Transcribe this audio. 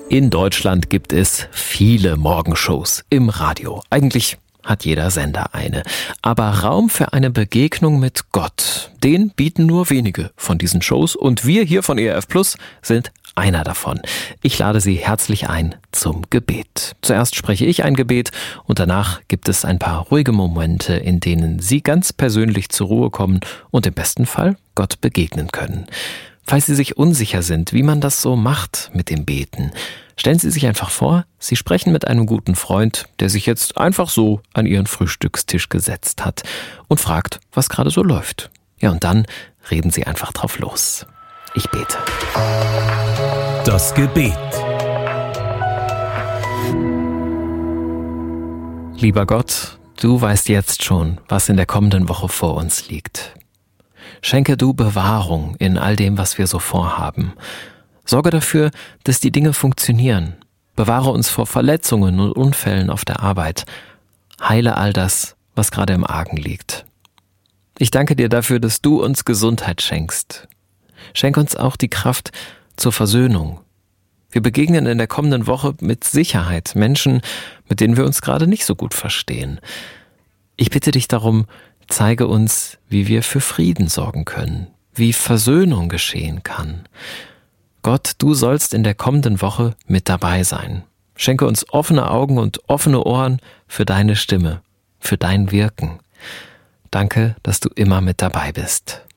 In Deutschland gibt es viele Morgenshows im Radio. Eigentlich hat jeder Sender eine. Aber Raum für eine Begegnung mit Gott, den bieten nur wenige von diesen Shows. Und wir hier von ERF Plus sind einer davon. Ich lade Sie herzlich ein zum Gebet. Zuerst spreche ich ein Gebet und danach gibt es ein paar ruhige Momente, in denen Sie ganz persönlich zur Ruhe kommen und im besten Fall Gott begegnen können. Falls Sie sich unsicher sind, wie man das so macht mit dem Beten, stellen Sie sich einfach vor, Sie sprechen mit einem guten Freund, der sich jetzt einfach so an Ihren Frühstückstisch gesetzt hat und fragt, was gerade so läuft. Ja, und dann reden Sie einfach drauf los. Ich bete. Das Gebet. Lieber Gott, du weißt jetzt schon, was in der kommenden Woche vor uns liegt. Schenke du Bewahrung in all dem, was wir so vorhaben. Sorge dafür, dass die Dinge funktionieren. Bewahre uns vor Verletzungen und Unfällen auf der Arbeit. Heile all das, was gerade im Argen liegt. Ich danke dir dafür, dass du uns Gesundheit schenkst. Schenk uns auch die Kraft zur Versöhnung. Wir begegnen in der kommenden Woche mit Sicherheit Menschen, mit denen wir uns gerade nicht so gut verstehen. Ich bitte dich darum, zeige uns, wie wir für Frieden sorgen können, wie Versöhnung geschehen kann. Gott, du sollst in der kommenden Woche mit dabei sein. Schenke uns offene Augen und offene Ohren für deine Stimme, für dein Wirken. Danke, dass du immer mit dabei bist.